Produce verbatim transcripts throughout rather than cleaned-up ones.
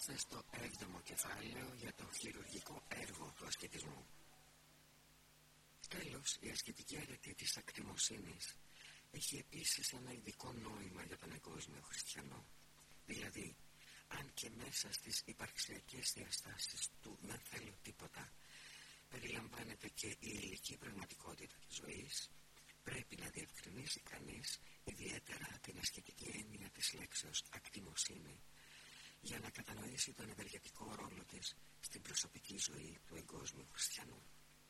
Είμαστε στο έβδομο κεφάλαιο για το χειρουργικό έργο του ασκητισμού. Τέλος, η ασκητική αρετή της ακτιμοσύνης έχει επίσης ένα ειδικό νόημα για τον εγκόσμιο χριστιανό. Δηλαδή, αν και μέσα στις υπαρξιακές διαστάσεις του «δεν θέλω τίποτα» περιλαμβάνεται και η υλική πραγματικότητα της ζωής, πρέπει να διευκρινίσει κανείς ιδιαίτερα την ασκητική έννοια της λέξεως ακτιμοσύνη για να κατανοήσει τον ευεργετικό ρόλο της στην προσωπική ζωή του εγκόσμιου χριστιανού.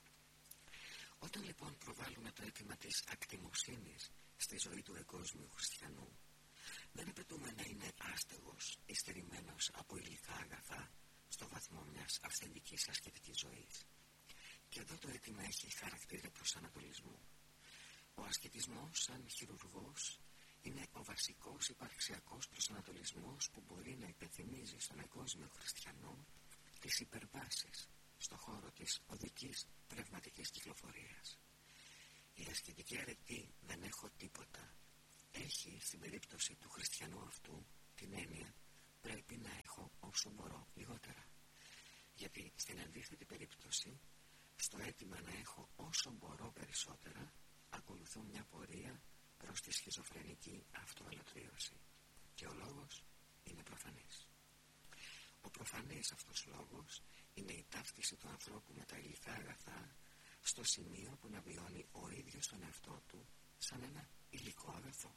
Όταν λοιπόν προβάλλουμε το αίτημα της ακτιμοσύνης στη ζωή του εγκόσμιου χριστιανού, δεν απαιτούμε να είναι άστεγος ή στερημένος από υλικά αγαθά στο βαθμό μιας αυθεντικής ασκητικής ζωής. Και εδώ το αίτημα έχει χαρακτήρα προσανατολισμού. Ο ασκητισμός σαν χειρουργός είναι ο βασικός υπαρξιακός προσανατολισμός που μπορεί να υπενθυμίζει στον εγκόσμιο χριστιανό τις υπερβάσεις στον χώρο της οδικής πνευματικής κυκλοφορίας. Η ασκητική αρετή «δεν έχω τίποτα» έχει στην περίπτωση του χριστιανού αυτού την έννοια «πρέπει να έχω όσο μπορώ λιγότερα». Γιατί στην αντίθετη περίπτωση, στο αίτημα να έχω όσο μπορώ περισσότερα, ακολουθούν μια πορεία προς τη σχιζοφρενική αυτοαλωτρίωση. Και ο λόγος είναι προφανής. Ο προφανής αυτός λόγος είναι η ταύτιση του ανθρώπου με τα υλικά αγαθά στο σημείο που να βιώνει ο ίδιος τον εαυτό του σαν ένα υλικό αγαθό.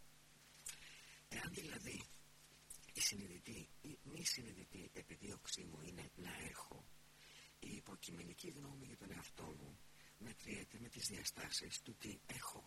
Εάν δηλαδή η συνειδητή ή μη συνειδητή επιδίωξή μου είναι να έχω, η υποκειμενική γνώμη για τον εαυτό μου μετριέται με τις διαστάσεις του τι έχω.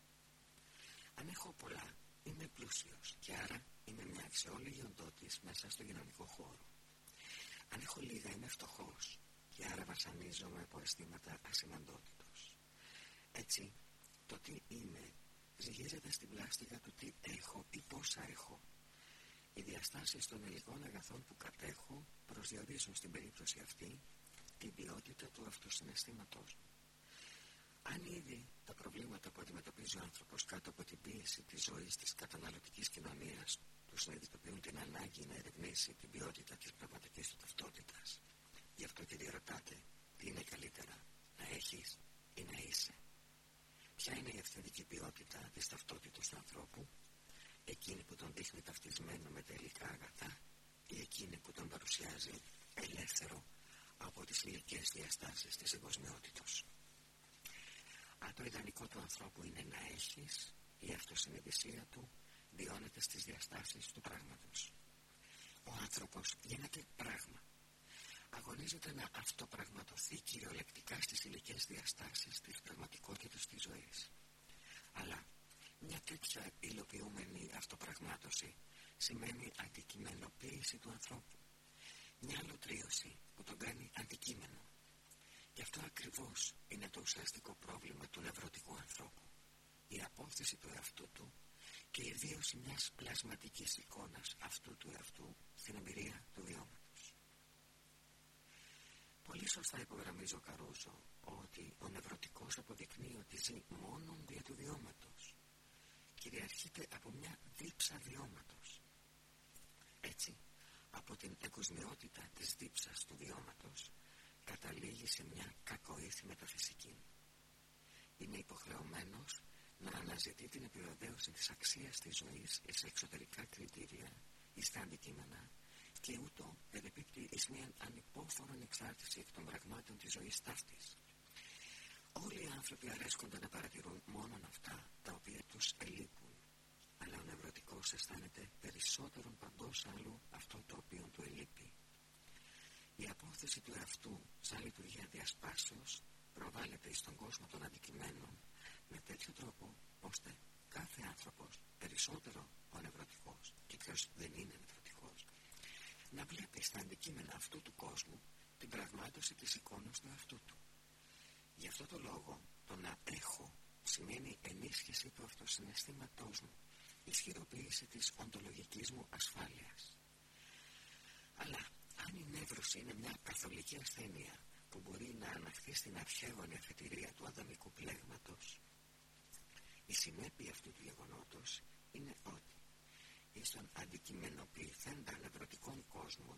Αν έχω πολλά, είμαι πλούσιος και άρα είμαι μια αξιόλογη οντότης μέσα στο κοινωνικό χώρο. Αν έχω λίγα, είμαι φτωχός και άρα βασανίζομαι από αισθήματα ασημαντότητος. Έτσι, το τι είμαι ζυγίζεται στην πλάστιγα του τι έχω ή πόσα έχω. Οι διαστάσεις των υλικών αγαθών που κατέχω προσδιορίζουν στην περίπτωση αυτή την ποιότητα του αυτοσυναισθήματός μου. Αν ήδη τα προβλήματα που αντιμετωπίζει ο άνθρωπος κάτω από την πίεση της ζωής της καταναλωτικής κοινωνίας του συνειδητοποιούν την ανάγκη να ερευνήσει την ποιότητα της πραγματικής του ταυτότητας. Γι' αυτό και διαρωτάτε τι είναι καλύτερα, να έχεις ή να είσαι. Ποια είναι η αυθεντική ποιότητα της ταυτότητας του ανθρώπου, εκείνη που τον δείχνει ταυτισμένο με τα υλικά αγαθά ή εκείνη που τον παρουσιάζει ελεύθερο από τις υλικές διαστάσεις της εγκοσμιότητος. Αν το ιδανικό του ανθρώπου είναι να έχεις, η αυτοσυνειδησία του βιώνεται στις διαστάσεις του πράγματος. Ο άνθρωπος γίνεται πράγμα. Αγωνίζεται να αυτοπραγματοθεί κυριολεκτικά στις υλικές διαστάσεις της πραγματικότητας της ζωής. Αλλά μια τέτοια υλοποιούμενη αυτοπραγμάτωση σημαίνει αντικειμενοποίηση του ανθρώπου. Μια αλωτρίωση που τον κάνει αντικείμενο. Και αυτό ακριβώς είναι το ουσιαστικό πρόβλημα του νευρωτικού ανθρώπου. Η απόθεση του εαυτού του και η βίωση μιας πλασματικής εικόνας αυτού του εαυτού στην εμπειρία του βιώματος. Πολύ σωστά υπογραμμίζει ο Καρούζο ότι ο νευρωτικός αποδεικνύει ότι ζει μόνον δια του βιώματος. Κυριαρχείται από μια δίψα βιώματος. Έτσι, από την εγκοσμιότητα της δίψας του βιώματος καταλήγει σε μια κακοήθη μεταφυσική. Είναι υποχρεωμένος να αναζητεί την επιβεβαίωση της αξίας της ζωής σε εξωτερικά κριτήρια ή στα αντικείμενα και ούτω περιπίπτει εις μια ανυπόφορον εξάρτηση εκ των πραγμάτων της ζωής ταύτης. Όλοι οι άνθρωποι αρέσκονται να παρατηρούν μόνον αυτά τα οποία τους ελείπουν, αλλά ο νευρωτικός αισθάνεται περισσότερον παντός άλλου αυτό το οποίο του ελείπει. Η απόθεση του εαυτού σαν λειτουργία διασπάσεως προβάλλεται στον κόσμο των αντικειμένων με τέτοιο τρόπο ώστε κάθε άνθρωπος, περισσότερο ο νευρωτικός και ποιος δεν είναι νευρωτικός, να βλέπει στα αντικείμενα αυτού του κόσμου την πραγμάτωση της εικόνας του εαυτού του. Γι' αυτό το λόγο το να έχω σημαίνει ενίσχυση του αυτοσυναισθήματός μου, ισχυροποίηση της οντολογικής μου ασφάλειας. Αλλά αν η νεύρωση είναι μια καθολική ασθένεια που μπορεί να αναχθεί στην αρχαίγονη αφετηρία του αδαμικού πλέγματος, η συνέπεια αυτού του γεγονότος είναι ότι εις τον αντικειμενοποιηθέντα νευρωτικών κόσμων ο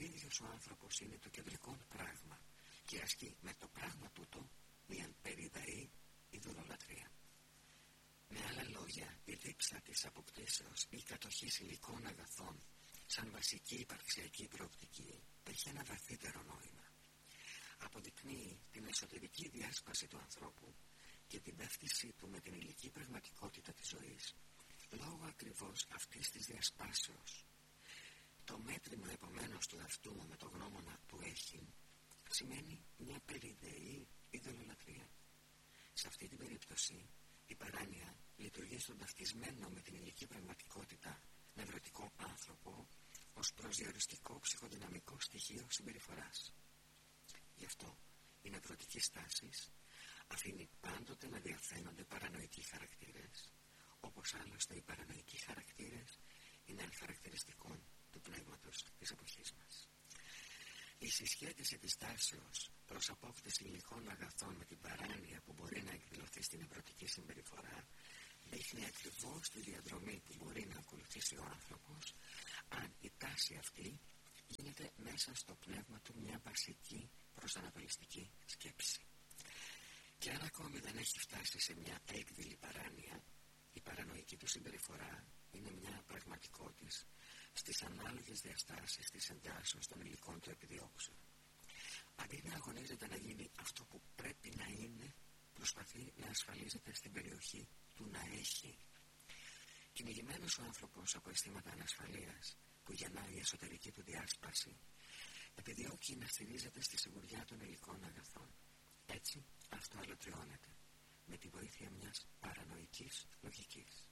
ίδιος ο άνθρωπος είναι το κεντρικό πράγμα και ασκεί με το πράγμα τούτο μίαν περιδαή ειδωλολατρία. Με άλλα λόγια, η δίψα της αποκτήσεως ή κατοχής υλικών αγαθών σαν βασική υπαρξιακή προοπτική έχει ένα βαθύτερο νόημα. Αποδεικνύει την εσωτερική διάσπαση του ανθρώπου και την ταύτισή του με την υλική πραγματικότητα της ζωής, λόγω ακριβώς αυτής της διασπάσεως. Το μέτρημα επομένως του εαυτού μου με το γνώμονα που έχει σημαίνει μια περιδεή ειδωλολατρία. Σε αυτή την περίπτωση, η παράνοια λειτουργεί στον ταυτισμένο με την υλική πραγματικότητα νευρωτικό άνθρωπο ως προσδιοριστικό ψυχοδυναμικό στοιχείο συμπεριφοράς. Γι' αυτό οι νευρωτικοί στάσεις αφήνει πάντοτε να διαφαίνονται παρανοϊκοί χαρακτήρες, όπως άλλωστε οι παρανοϊκοί χαρακτήρες είναι ένα χαρακτηριστικό του πνεύματος της εποχής μας. Η συσχέτιση της τάσεως προς απόκτηση υλικών αγαθών με την παράνοια που μπορεί να εκδηλωθεί στην νευρωτική συμπεριφορά δείχνει ακριβώς τη διαδρομή που μπορεί να ακολουθήσει ο άνθρωπος αν η τάση αυτή γίνεται μέσα στο πνεύμα του μια βασική προσανατολιστική σκέψη. Και αν ακόμη δεν έχει φτάσει σε μια έκδηλη παράνοια, η παρανοϊκή του συμπεριφορά είναι μια πραγματικότης στις ανάλογες διαστάσεις της εντάσσεως των υλικών του επιδιώξεων. Αντί να αγωνίζεται να γίνει αυτό που πρέπει να είναι, προσπαθεί να ασφαλίζεται στην περιοχή του να έχει. Κυνηγημένος ο άνθρωπος από αισθήματα ανασφαλείας που γεννάει η εσωτερική του διάσπαση, επιδιώκει να στηρίζεται στη σιγουριά των υλικών αγαθών. Έτσι αυτό αλωτριώνεται με τη βοήθεια μιας παρανοϊκής λογικής.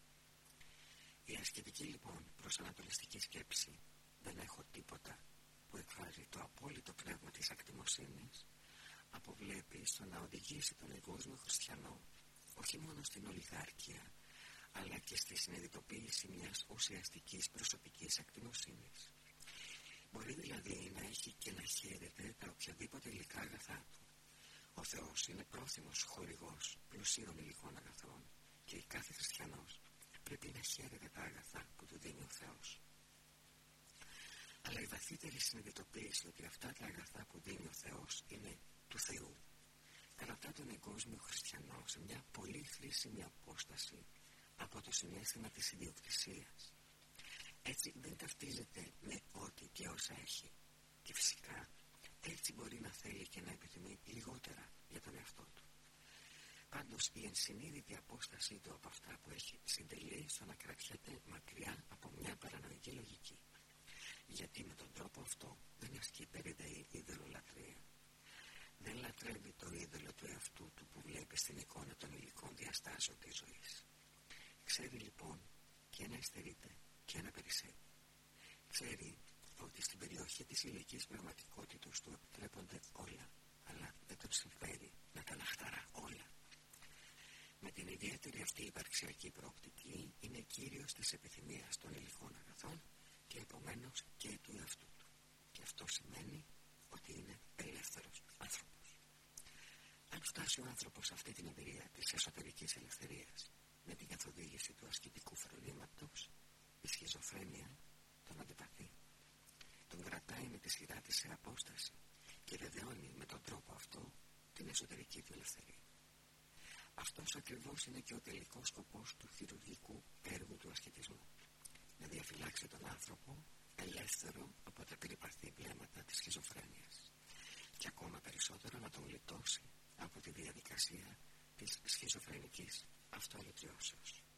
Η ασκητική λοιπόν προσανατολιστική σκέψη «δεν έχω τίποτα» που εκφράζει το απόλυτο πνεύμα της ακτιμοσύνης αποβλέπει στο να οδηγήσει τον εγκόσμιο χριστιανό όχι μόνο στην ολιγάρκεια αλλά και στη συνειδητοποίηση μιας ουσιαστικής προσωπικής ακτιμοσύνης. Μπορεί δηλαδή να έχει και να χαίρεται τα οποιαδήποτε υλικά αγαθά του. Ο Θεός είναι πρόθυμος χορηγός πλουσίων υλικών αγαθών και κάθε χριστιανός πρέπει να χαίρεται τα αγαθά που του δίνει ο Θεός. Αλλά η βαθύτερη συνειδητοποίηση ότι αυτά τα αγαθά που δίνει ο Θεός είναι του Θεού κρατά τον εγκόσμιο χριστιανό σε μια πολύ χρήσιμη απόσταση από το συναίσθημα της ιδιοκτησίας. Έτσι δεν ταυτίζεται με ό,τι και όσα έχει και φυσικά έτσι μπορεί να θέλει και να επιθυμεί λιγότερα για τον εαυτό του. Πάντως η ενσυνείδητη απόστασή του από αυτά που έχει συντελεί στο να κρατιέται μακριά από μια παρανοϊκή λογική. Γιατί με τον τρόπο αυτό δεν ασκεί περιδεή ειδωλολατρία. Δεν λατρεύει το είδωλο του εαυτού του που βλέπει στην εικόνα των υλικών διαστάσεων της ζωής. Ξέρει λοιπόν και να υστερείται και να περισσεύει. Ξέρει ότι στην περιοχή της υλικής πραγματικότητας του επιτρέπονται όλα, αλλά δεν τον συμφέρει να τα λαχταρά όλα. Με την ιδιαίτερη αυτή υπαρξιακή προοπτική είναι κύριος της επιθυμίας των υλικών αγαθών και επομένως και του εαυτού του. Και αυτό σημαίνει ότι είναι ελεύθερος άνθρωπος. Αν φτάσει ο άνθρωπος σε αυτή την εμπειρία της εσωτερικής ελευθερίας με την καθοδήγηση του ασκητικού φρονήματος, η σχιζοφρένεια τον αντιπαθεί. Τον κρατάει με τη σειρά της σε απόσταση και βεβαιώνει με τον τρόπο αυτό την εσωτερική του ελευθερία. Αυτός ακριβώς είναι και ο τελικός σκοπός του χειρουργικού έργου του ασκητισμού. Να διαφυλάξει τον άνθρωπο ελεύθερο από τα περιπαθή βλέμματα της σχιζοφρένειας και ακόμα περισσότερο να τον γλιτώσει από τη διαδικασία της σχιζοφρενικής αυτοαλωτριώσεως.